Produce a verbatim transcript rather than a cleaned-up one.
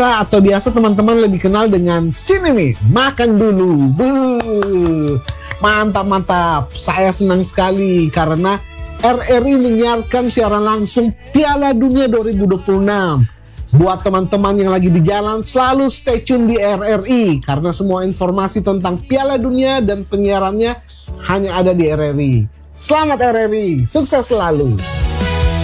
biasa atau biasa teman-teman lebih kenal dengan Sinemi. Makan dulu. Buh. Mantap, mantap. Saya senang sekali karena R R I menyiarkan siaran langsung Piala Dunia dua ribu dua puluh enam. Buat teman-teman yang lagi di jalan, selalu stay tune di R R I karena semua informasi tentang Piala Dunia dan penyiarannya hanya ada di R R I. Selamat R R I, sukses selalu.